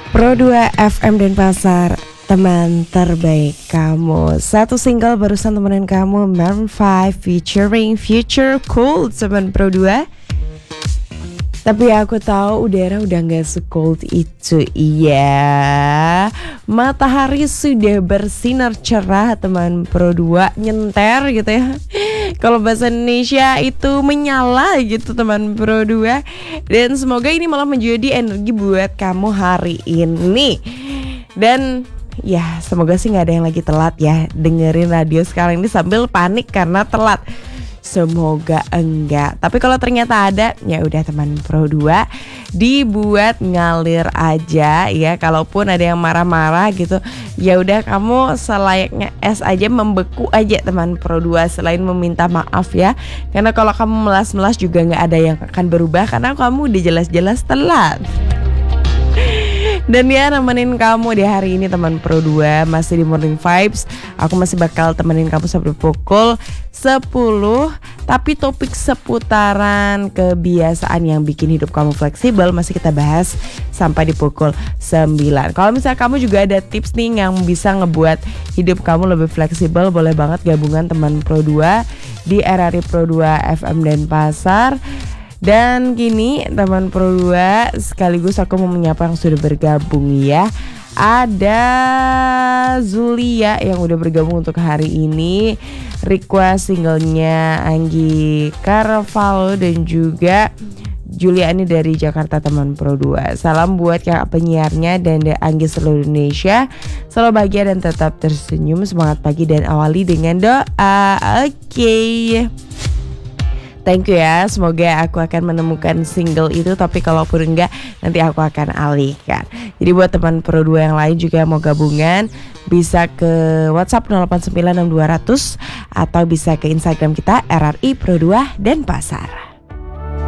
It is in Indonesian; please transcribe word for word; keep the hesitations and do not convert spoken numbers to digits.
Pro dua F M Denpasar, teman terbaik kamu. Satu single barusan temenin kamu, Maroon five featuring Future Cold, teman Pro dua. Tapi aku tahu udara udah gak se-cold itu, iya. Matahari sudah bersinar cerah, teman Pro dua, nyenter gitu ya. Kalau bahasa Indonesia itu menyala gitu, teman Pro dua. Dan semoga ini malah menjadi energi buat kamu hari ini. Dan ya semoga sih gak ada yang lagi telat ya dengerin radio sekarang ini sambil panik karena telat. Semoga enggak. Tapi kalau ternyata ada, ya udah teman Pro dua, dibuat ngalir aja ya. Kalaupun ada yang marah-marah gitu, ya udah kamu selayaknya es aja, membeku aja teman Pro dua, selain meminta maaf ya. Karena kalau kamu melas-melas juga nggak ada yang akan berubah, karena kamu udah jelas-jelas telat. Dan ya nemenin kamu di hari ini teman Pro dua, masih di Morning Vibes. Aku masih bakal temenin kamu sampai pukul sepuluh. Tapi topik seputaran kebiasaan yang bikin hidup kamu fleksibel masih kita bahas sampai di pukul sembilan. Kalau misalnya kamu juga ada tips nih yang bisa ngebuat hidup kamu lebih fleksibel, boleh banget gabungan teman Pro dua di R R I Pro dua F M Denpasar. Dan gini teman Pro dua, sekaligus aku mau menyapa yang sudah bergabung ya. Ada Zulia yang udah bergabung untuk hari ini, request singlenya Anggi Carvalho dan juga Juliani dari Jakarta teman Pro dua. Salam buat kakak penyiarnya dan Anggi seluruh Indonesia. Selalu bahagia dan tetap tersenyum, semangat pagi dan awali dengan doa. Oke okay. Thank you ya, semoga aku akan menemukan single itu. Tapi kalaupun enggak, nanti aku akan alihkan. Jadi buat teman Pro dua yang lain juga mau gabungan, bisa ke WhatsApp nol delapan sembilan enam dua nol nol atau bisa ke Instagram kita R R I Pro dua Denpasar.